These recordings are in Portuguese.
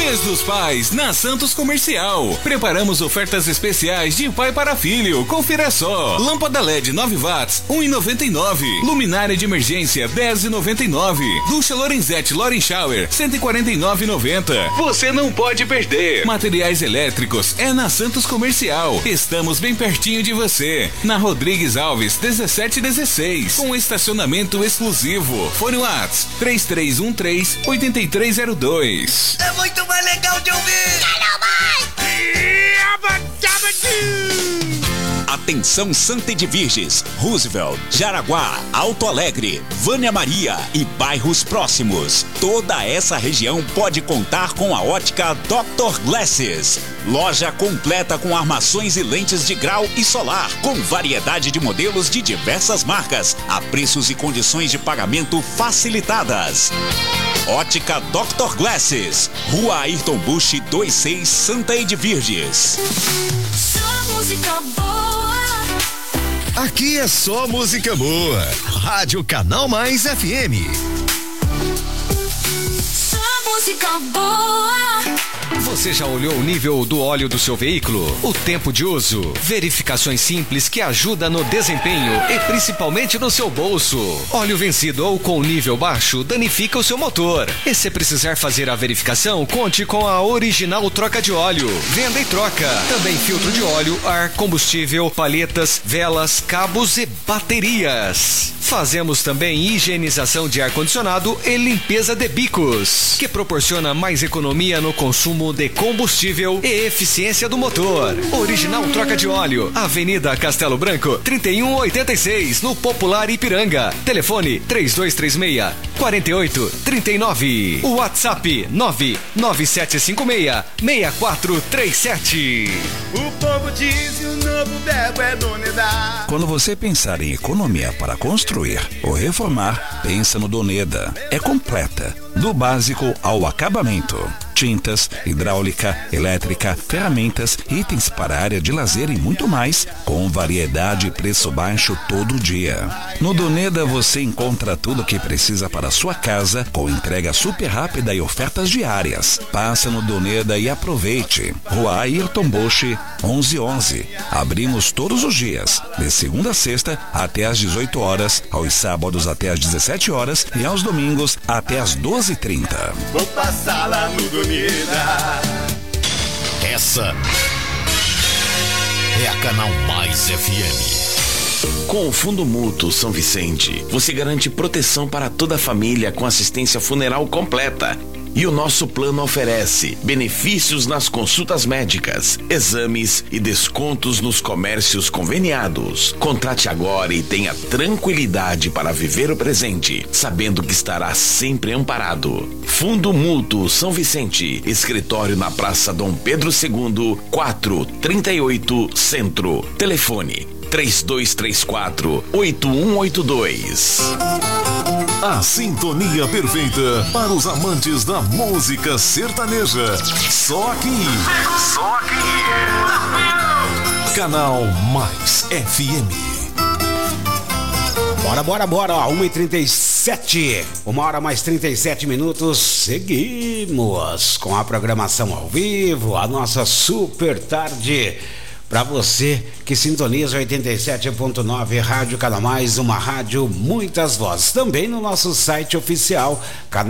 Mês dos Pais na Santos Comercial. Preparamos ofertas especiais de pai para filho. Confira só. Lâmpada LED 9 watts, 1,99. Luminária de emergência, 10,99. Ducha Lorenzetti Loren Shower, 149,90. Você não pode perder. Materiais elétricos é na Santos Comercial. Estamos bem pertinho de você. Na Rodrigues Alves, 1716. Com estacionamento exclusivo. Fone Whats 3313-8302. É muito mais legal de ouvir. Quero mais! Atenção Santa Edviges, Roosevelt, Jaraguá, Alto Alegre, Vânia Maria e bairros próximos. Toda essa região pode contar com a ótica Dr. Glasses. Loja completa com armações e lentes de grau e solar, com variedade de modelos de diversas marcas, a preços e condições de pagamento facilitadas. Ótica Dr. Glasses, Rua Ayrton Busch 26, Santa Edviges. Só música boa. Aqui é só música boa. Rádio Canal Mais FM. Só música boa. Você já olhou o nível do óleo do seu veículo? O tempo de uso? Verificações simples que ajudam no desempenho e principalmente no seu bolso. Óleo vencido ou com nível baixo danifica o seu motor. E se precisar fazer a verificação, conte com a Original Troca de Óleo. Venda e troca. Também filtro de óleo, ar, combustível, palhetas, velas, cabos e baterias. Fazemos também higienização de ar-condicionado e limpeza de bicos, que proporciona mais economia no consumo de combustível e eficiência do motor. Original Troca de Óleo, Avenida Castelo Branco, 3186, no Popular Ipiranga. Telefone 3236-4839. WhatsApp 99756-6437. O povo diz que o novo verbo é Doneda. Quando você pensar em economia para construir ou reformar, pensa no Doneda. É completa, do básico ao acabamento. Tintas, hidráulica, elétrica, ferramentas, itens para a área de lazer e muito mais, com variedade e preço baixo todo dia. No Doneda você encontra tudo o que precisa para a sua casa, com entrega super rápida e ofertas diárias. Passa no Doneda e aproveite. Rua Ayrton Busch, 1111. Abrimos todos os dias, de segunda a sexta até às 18 horas, aos sábados até às 17 horas e aos domingos até às 12h30. Vou passar lá no Doneda. Essa é a Canal Mais FM. Com o Fundo Mútuo São Vicente, você garante proteção para toda a família com assistência funeral completa. E o nosso plano oferece benefícios nas consultas médicas, exames e descontos nos comércios conveniados. Contrate agora e tenha tranquilidade para viver o presente, sabendo que estará sempre amparado. Fundo Mútuo São Vicente, escritório na Praça Dom Pedro II, 438 Centro. Telefone 3234-8182. A sintonia perfeita para os amantes da música sertaneja. Só aqui. Só aqui. Canal Mais FM. Bora, 1h37, 1h mais 37 minutos, seguimos com a programação ao vivo, a nossa super tarde, para você que sintoniza 87.9 Rádio Canal Mais, uma rádio muitas vozes, também no nosso site oficial,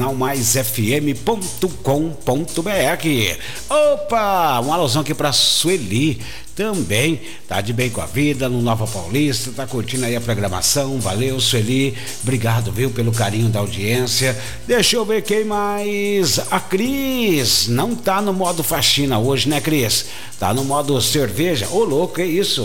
canalmaisfm.com.br. Opa, um alusão aqui para Sueli, também tá de bem com a vida no Nova Paulista, tá curtindo aí a programação. Valeu, Sueli, obrigado, viu, pelo carinho da audiência. Deixa eu ver quem mais. A Cris não tá no modo faxina hoje, né, Cris? Tá no modo cerveja. Ô, louco, é isso.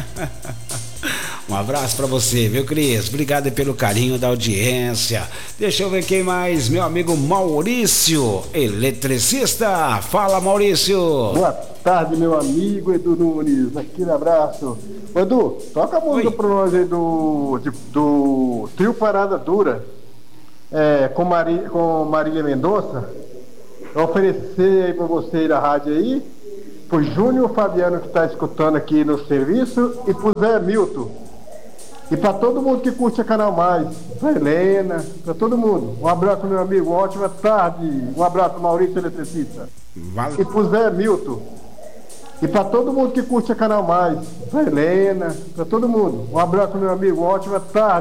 Um abraço pra você, viu, Cris? Obrigado pelo carinho da audiência. Deixa eu ver quem mais. Meu amigo Maurício, eletricista. Fala, Maurício. Boa tarde, meu amigo Edu Nunes. Aquele abraço. Edu, toca a música pra nós aí do Trio Parada Dura, com Marília Mendonça. Eu oferecer aí pra você aí da rádio aí, pro Júnior Fabiano que tá escutando aqui no serviço e pro Zé Milton. E para todo mundo que curte a Canal Mais, para Helena, para todo mundo. Um abraço, meu amigo, uma ótima tarde. Um abraço, Maurício Eletricista. Valeu. E pro Zé Milton. E para todo mundo que curte a Canal Mais, para Helena, para todo mundo. Um abraço, meu amigo, uma ótima tarde.